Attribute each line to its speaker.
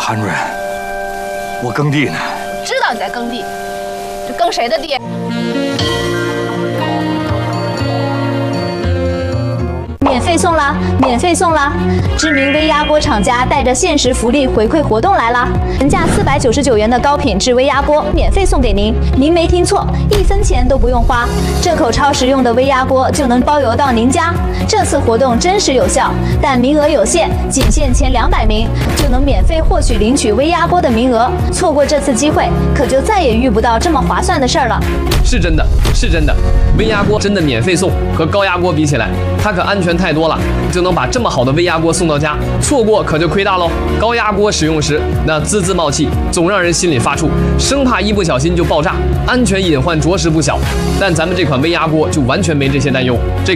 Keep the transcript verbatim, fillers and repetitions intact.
Speaker 1: 韩瑞，我耕地呢。
Speaker 2: 知道你在耕地，这耕谁的地？
Speaker 3: 免费送啦！免费送啦！知名微压锅厂家带着限时福利回馈活动来啦！原价四百九十九元的高品质微压锅免费送给您，您没听错，一分钱都不用花，这口超实用的微压锅就能包邮到您家。这次活动真实有效，但名额有限，仅限前两百名就能免费获取领取微压锅的名额。错过这次机会，可就再也遇不到这么划算的事儿了。
Speaker 4: 是真的，是真的，微压锅真的免费送，和高压锅比起来，它可安全太多了，就能把这么好的微压锅送到家，错过可就亏大喽。高压锅使用时，那滋滋冒气，总让人心里发怵，生怕一不小心就爆炸，安全隐患着实不小。但咱们这款微压锅就完全没这些担忧。这